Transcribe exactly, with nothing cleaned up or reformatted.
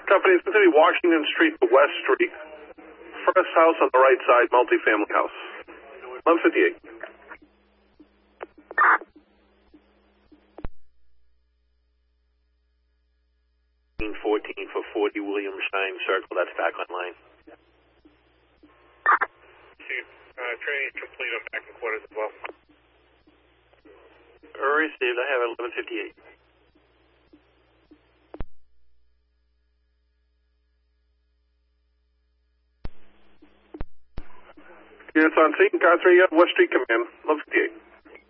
Company, it's going to be Washington Street to West Street. First house on the right side, multifamily house. eleven fifty-eight. fourteen for forty William Stein Circle. That's back online. Uh, training complete on back and quarters as well. Received. I have eleven fifty-eight. Units on scene, Car three, West Street Command, eleven fifty-eight.